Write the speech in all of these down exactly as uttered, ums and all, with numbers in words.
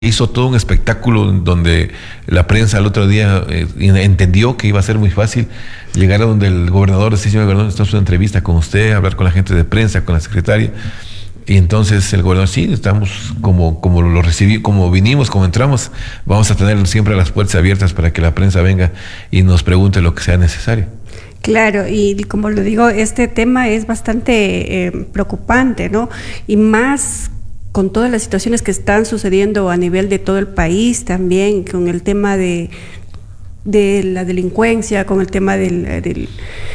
hizo todo un espectáculo donde la prensa el otro día eh, entendió que iba a ser muy fácil llegar a donde el gobernador, sí, señor gobernador, está en una entrevista con usted, hablar con la gente de prensa, con la secretaria. Y entonces el gobernador, sí, estamos como, como lo recibí, como vinimos, como entramos, vamos a tener siempre las puertas abiertas para que la prensa venga y nos pregunte lo que sea necesario. Claro, y como lo digo, este tema es bastante eh, preocupante, ¿no? Y más con todas las situaciones que están sucediendo a nivel de todo el país, también con el tema de, de la delincuencia, con el tema del, del,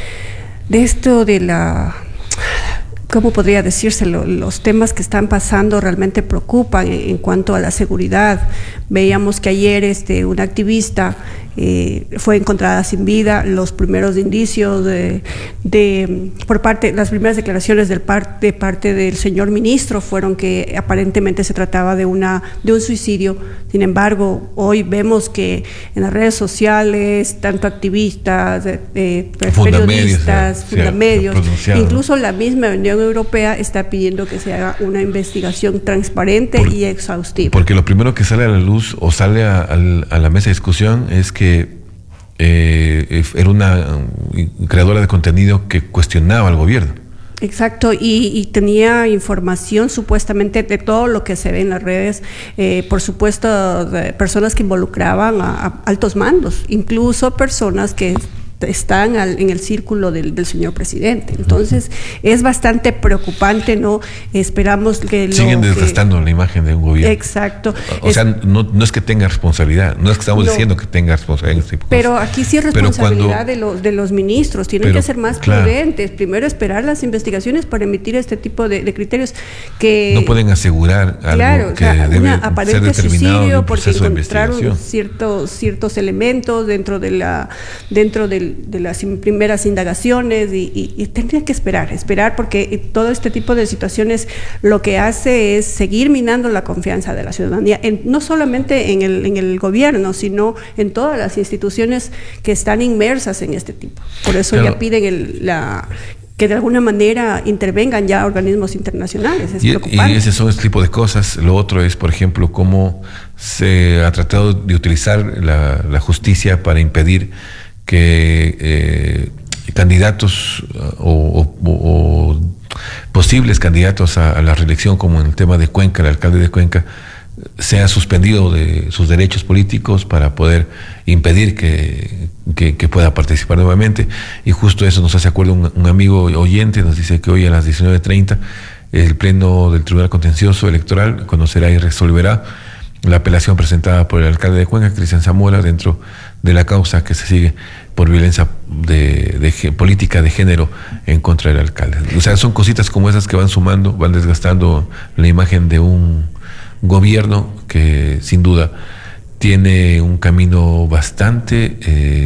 de esto de la... ¿Cómo podría decírselo? Los temas que están pasando realmente preocupan en, en cuanto a la seguridad. Veíamos que ayer este, una activista eh, fue encontrada sin vida. Los primeros indicios de, de por parte, las primeras declaraciones del par, de parte del señor ministro fueron que aparentemente se trataba de una de un suicidio. Sin embargo, hoy vemos que en las redes sociales, tanto activistas, eh, eh, periodistas, fundamedios, incluso la misma Unión Europea está pidiendo que se haga una investigación transparente Por, y exhaustiva. Porque lo primero que sale a la luz o sale a, a, a la mesa de discusión es que eh, era una creadora de contenido que cuestionaba al gobierno. Exacto, y, y tenía información supuestamente de todo lo que se ve en las redes, eh, por supuesto, de personas que involucraban a, a altos mandos, incluso personas que están al, en el círculo del, del señor presidente. Entonces, es bastante preocupante, ¿no? Esperamos que... Lo Siguen desgastando que, la imagen de un gobierno. Exacto. O, o es, sea, no, no es que tenga responsabilidad, no es que estamos no, diciendo que tenga responsabilidad en este tipo de Pero cosas. aquí sí es responsabilidad cuando, de, los, de los ministros, tienen pero, que ser más claro, prudentes, primero esperar las investigaciones para emitir este tipo de, de criterios que... No pueden asegurar algo claro, que o sea, debe una ser determinado suicidio en un porque proceso de encontraron investigación. ciertos, ciertos elementos dentro de la dentro del, de las primeras indagaciones y, y, y tendrían que esperar, esperar porque todo este tipo de situaciones lo que hace es seguir minando la confianza de la ciudadanía, en, no solamente en el, en el gobierno, sino en todas las instituciones que están inmersas en este tipo. Por eso claro, ya piden el, la... que de alguna manera intervengan ya organismos internacionales. Es y, preocupante. Y ese son este tipo de cosas. Lo otro es, por ejemplo, cómo se ha tratado de utilizar la, la justicia para impedir que eh, candidatos o, o, o posibles candidatos a, a la reelección, como en el tema de Cuenca, el alcalde de Cuenca, sea suspendido de sus derechos políticos para poder impedir que, que, que pueda participar nuevamente. Y justo eso nos hace acuerdo un, un amigo oyente, nos dice que hoy a las diecinueve treinta el Pleno del Tribunal Contencioso Electoral conocerá y resolverá la apelación presentada por el alcalde de Cuenca, Cristian Zamora, dentro de la causa que se sigue por violencia de, de política de género en contra del alcalde. O sea, son cositas como esas que van sumando, van desgastando la imagen de un gobierno que sin duda tiene un camino bastante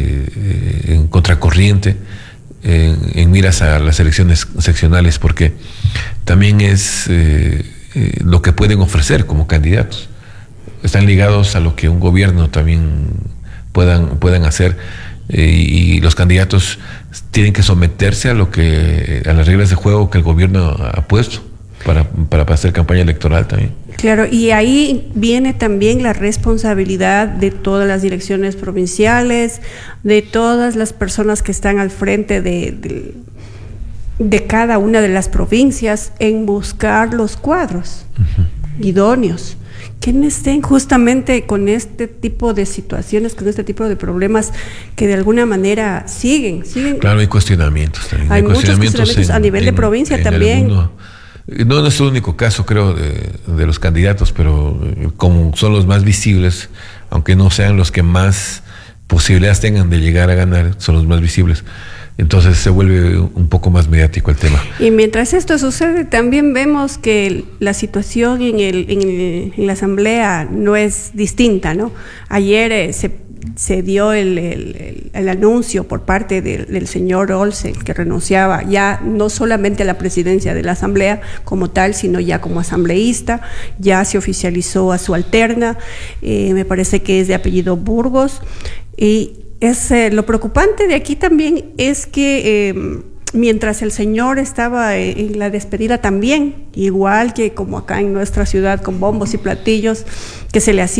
eh, en contracorriente en, en miras a las elecciones seccionales, porque también es eh, eh, lo que pueden ofrecer como candidatos. Están ligados a lo que un gobierno también puedan, puedan hacer eh, y los candidatos tienen que someterse a lo que a las reglas de juego que el gobierno ha puesto para, para hacer campaña electoral también. Claro, y ahí viene también la responsabilidad de todas las direcciones provinciales, de todas las personas que están al frente de, de, de cada una de las provincias en buscar los cuadros uh-huh. idóneos, que estén justamente con este tipo de situaciones, con este tipo de problemas que de alguna manera siguen. siguen. Claro, hay cuestionamientos también. Hay, hay muchos cuestionamientos, cuestionamientos en, a nivel en, de provincia en también. No, no es el único caso, creo, de, de los candidatos, pero como son los más visibles, aunque no sean los que más posibilidades tengan de llegar a ganar, son los más visibles. Entonces se vuelve un poco más mediático el tema. Y mientras esto sucede, también vemos que la situación en, el, en, el, en la asamblea no es distinta, ¿no? Ayer eh, se, se dio el, el, el anuncio por parte del, del señor Olsen, que renunciaba ya no solamente a la presidencia de la asamblea como tal, sino ya como asambleísta. Ya se oficializó a su alterna, eh, me parece que es de apellido Burgos, y Es, eh, lo preocupante de aquí también es que eh, mientras el señor estaba en la despedida también, igual que como acá en nuestra ciudad, con bombos y platillos, que se le hacía